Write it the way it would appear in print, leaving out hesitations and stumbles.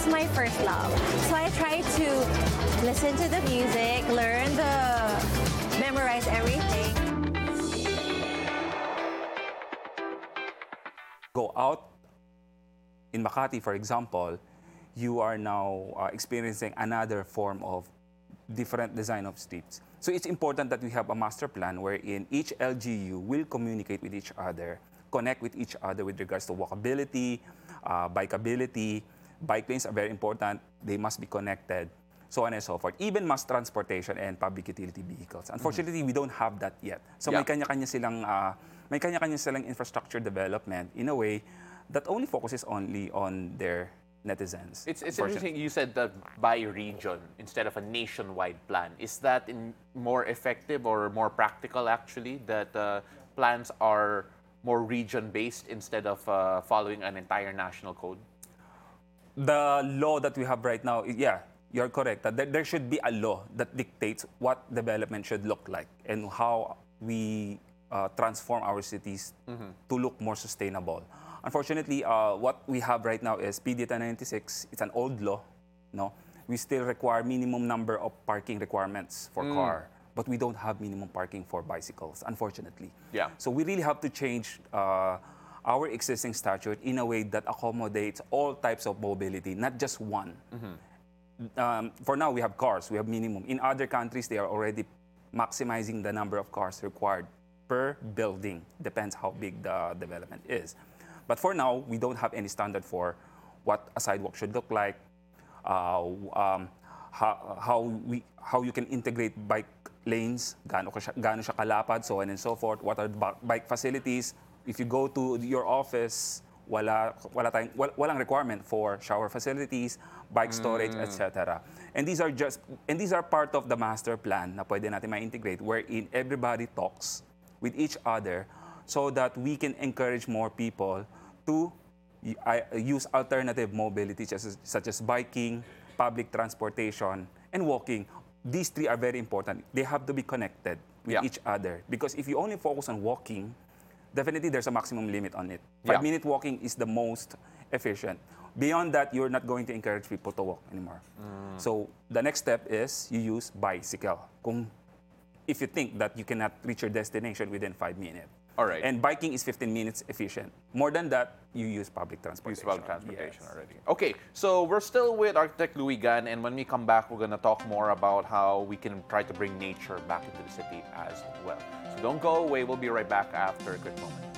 is my first love. So I try to listen to the music, memorize everything. Go out in Makati, for example, you are now experiencing another form of different design of streets. So it's important that we have a master plan wherein each LGU will communicate with each other, connect with each other with regards to walkability, bikeability. Bike lanes are very important. They must be connected, so on and so forth. Even mass transportation and public utility vehicles. Unfortunately, we don't have that yet. So may kanya-kanya silang infrastructure development in a way that only focuses only on their netizens. It's interesting you said that by region instead of a nationwide plan. Is that more effective or more practical actually, that plans are more region-based instead of following an entire national code? The law that we have right now, yeah, you're correct. That there should be a law that dictates what development should look like and how we transform our cities to look more sustainable. Unfortunately, what we have right now is PDETA 96. It's an old law. No, we still require minimum number of parking requirements for car, but we don't have minimum parking for bicycles, unfortunately. Yeah. So we really have to change our existing statute in a way that accommodates all types of mobility, not just one. For now, we have cars. We have minimum. In other countries, they are already maximizing the number of cars required per building. Depends how big the development is. But for now, we don't have any standard for what a sidewalk should look like, how you can integrate bike lanes, gaano siya kalapad, so on and so forth. What are the bike facilities? If you go to your office, walang requirement for shower facilities, bike storage, etc. And these are part of the master plan na pwede natin ma-integrate, wherein everybody talks with each other, so that we can encourage more people to use alternative mobility such as biking, public transportation, and walking. These three are very important. They have to be connected with each other. Because if you only focus on walking, definitely there's a maximum limit on it. 5-minute walking is the most efficient. Beyond that, you're not going to encourage people to walk anymore. So the next step is you use bicycle. If you think that you cannot reach your destination within 5 minutes. All right. And biking is 15 minutes efficient. More than that, you use public transportation. Already. Okay, so we're still with Architect Louie Gan, and when we come back, we're going to talk more about how we can try to bring nature back into the city as well. So don't go away. We'll be right back after a quick moment.